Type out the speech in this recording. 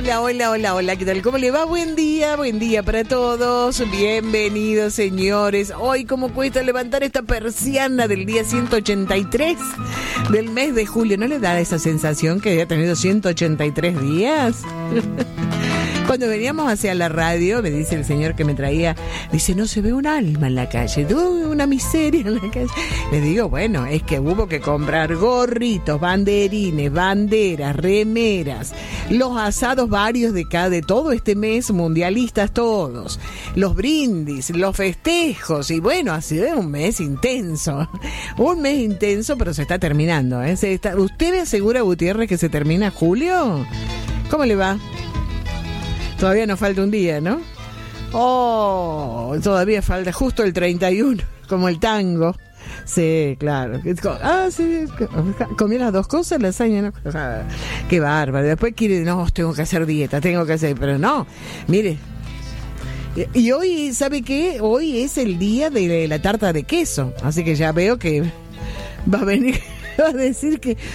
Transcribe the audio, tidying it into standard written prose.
Hola, ¿qué tal? ¿Cómo le va? Buen día para todos. Bienvenidos, señores. Hoy, ¿cómo cuesta levantar esta persiana del día 183 del mes de julio? ¿No le da esa sensación que había tenido 183 días? Cuando veníamos hacia la radio, me dice el señor que me traía, dice, no se ve un alma en la calle, una miseria en la calle. Le digo, bueno, es que hubo que comprar gorritos, banderines, banderas, remeras, los asados varios de todo este mes, mundialistas todos, los brindis, los festejos, y bueno, ha sido un mes intenso, pero se está terminando, ¿eh? ¿Usted me asegura, Gutiérrez, que se termina julio? ¿Cómo le va? Todavía nos falta un día, ¿no? Oh, todavía falta justo el 31, como el tango. Sí, claro. Sí, comí las dos cosas, lasaña, ¿no? O sea, qué bárbaro. Después quiere, no, tengo que hacer dieta, pero no, mire. Y hoy, ¿sabe qué? Hoy es el día de la tarta de queso, así que ya veo que va a venir a decir que